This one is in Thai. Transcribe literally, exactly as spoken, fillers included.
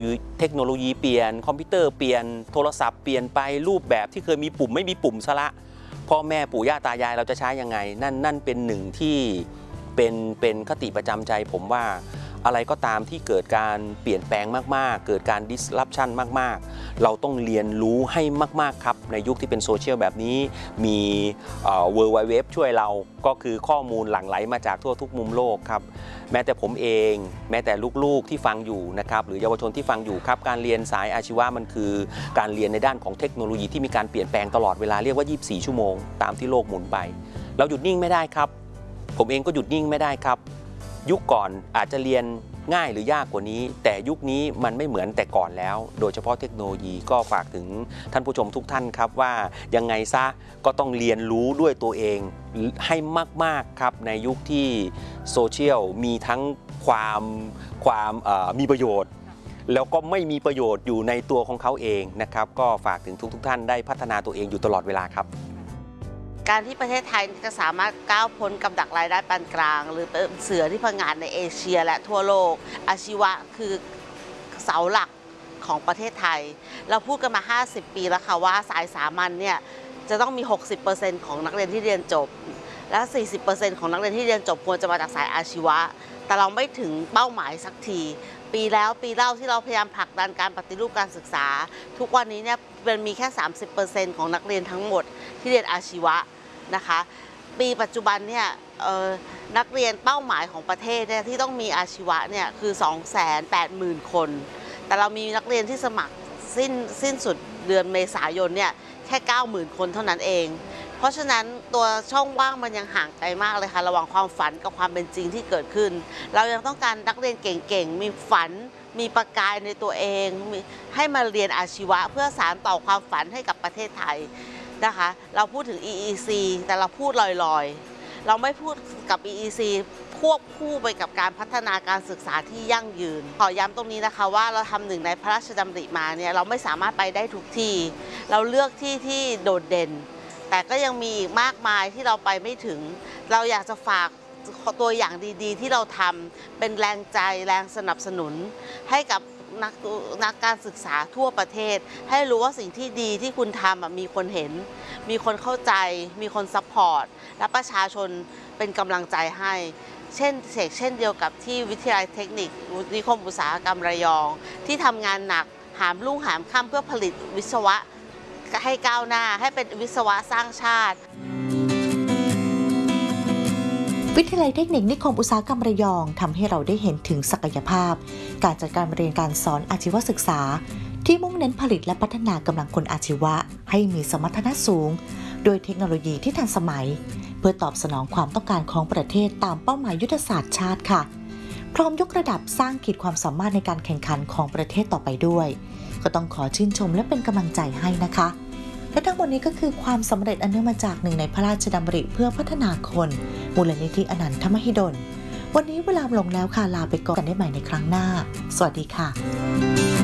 เทคโนโลยีเปลี่ยนคอมพิวเตอร์เปลี่ยนโทรศัพท์เปลี่ยนไปรูปแบบที่เคยมีปุ่มไม่มีปุ่มซะละพ่อแม่ปู่ย่าตายายเราจะใช้ยังไงนั่นนั่นเป็นหนึ่งที่เป็นเป็นคติประจำใจผมว่าอะไรก็ตามที่เกิดการเปลี่ยนแปลงมากๆเกิดการ disruption มากๆเราต้องเรียนรู้ให้มากๆครับในยุคที่เป็นโซเชียลแบบนี้มีเอ่อ World Wide Web ช่วยเราก็คือข้อมูลหลั่งไหลมาจากทั่วทุกมุมโลกครับแม้แต่ผมเองแม้แต่ลูกๆที่ฟังอยู่นะครับหรือเยาวชนที่ฟังอยู่ครับการเรียนสายอาชีวะมันคือการเรียนในด้านของเทคโนโลยีที่มีการเปลี่ยนแปลงตลอดเวลาเรียกว่ายี่สิบสี่ชั่วโมงตามที่โลกหมุนไปเราหยุดนิ่งไม่ได้ครับผมเองก็หยุดนิ่งไม่ได้ครับยุคก่อนอาจจะเรียนง่ายหรือยากกว่านี้แต่ยุคนี้มันไม่เหมือนแต่ก่อนแล้วโดยเฉพาะเทคโนโลยีก็ฝากถึงท่านผู้ชมทุกท่านครับว่ายังไงซะก็ต้องเรียนรู้ด้วยตัวเองให้มากๆครับในยุคที่โซเชียลมีทั้งความความมีประโยชน์แล้วก็ไม่มีประโยชน์อยู่ในตัวของเขาเองนะครับก็ฝากถึงทุกๆท่านได้พัฒนาตัวเองอยู่ตลอดเวลาครับการที่ประเทศไทยจะสามารถก้าวพ้นกับดักรายได้ปานกลางหรือเป็นเสือที่พังงาดในเอเชียและทั่วโลกอาชีวะคือเสาหลักของประเทศไทยเราพูดกันมาห้าสิบปีแล้วค่ะว่าสายสามัญเนี่ยจะต้องมี หกสิบเปอร์เซ็นต์ ของนักเรียนที่เรียนจบและ สี่สิบเปอร์เซ็นต์ ของนักเรียนที่เรียนจบควรจะมาจากสายอาชีวะแต่เราไม่ถึงเป้าหมายสักทีปีแล้วปีเล่าที่เราพยายามผลักดันการปฏิรูปการศึกษาทุกวันนี้เนี่ยเป็นมีแค่ สามสิบเปอร์เซ็นต์ ของนักเรียนทั้งหมดที่เรียนอาชีวะนะคะปีปัจจุบันเนี่ยนักเรียนเป้าหมายของประเทศเนี่ยที่ต้องมีอาชีวะเนี่ยคือ สองแสนแปดหมื่น คนแต่เรามีนักเรียนที่สมัครสิ้นสิ้นสุดเดือนเมษายนเนี่ยแค่ เก้าหมื่น คนเท่านั้นเองเพราะฉะนั้นตัวช่องว่างมันยังห่างไกลมากเลยค่ะระหว่างความฝันกับความเป็นจริงที่เกิดขึ้นเรายังต้องการนักเรียนเก่งๆมีฝันมีประกายในตัวเองให้มาเรียนอาชีวะเพื่อสานต่อความฝันให้กับประเทศไทยนะคะเราพูดถึง อี อี ซี แต่เราพูดลอยๆเราไม่พูดกับ อี อี ซี ควบคู่ไปกับการพัฒนาการศึกษาที่ยั่งยืนขอย้ำตรงนี้นะคะว่าเราทำหนึ่งในพระราชดำริมาเนี่ยเราไม่สามารถไปได้ทุกที่เราเลือกที่ที่โดดเด่นแต่ก็ยังมีอีกมากมายที่เราไปไม่ถึงเราอยากจะฝากตัวอย่างดีๆที่เราทำเป็นแรงใจแรงสนับสนุนให้กับนักนักการศึกษาทั่วประเทศให้รู้ว่าสิ่งที่ดีที่คุณทำมีคนเห็นมีคนเข้าใจมีคนซัพพอร์ตและประชาชนเป็นกำลังใจให้เช่นเช่นเช่นเดียวกับที่วิทยาลัยเทคนิคนิคมอุตสาหกรรมระยองที่ทำงานหนักหามรุ่งหามค่ำเพื่อผลิตวิศวะให้ก้าวหน้าให้เป็นวิศวะสร้างชาติวิทยาลัยเทคนิคนิคมอุตสาหกรรมระยองทำให้เราได้เห็นถึงศักยภาพการจัดการเรียนการสอนอาชีวศึกษาที่มุ่งเน้นผลิตและพัฒนากำลังคนอาชีวะให้มีสมรรถนะสูงโดยเทคโนโลยีที่ทันสมัยเพื่อตอบสนองความต้องการของประเทศตามเป้าหมายยุทธศาสตร์ชาติค่ะพร้อมยกระดับสร้างขีดความสามารถในการแข่งขันของประเทศต่อไปด้วยก็ต้องขอชื่นชมและเป็นกำลังใจให้นะคะและทั้งหมดนี้ก็คือความสำเร็จอันเนื่องมาจากหนึ่งในพระราชดำริเพื่อพัฒนาคนมูลนิธิอนันทมหิดลวันนี้เวลาลงแล้วค่ะลาไปก่อนกันได้ใหม่ในครั้งหน้าสวัสดีค่ะ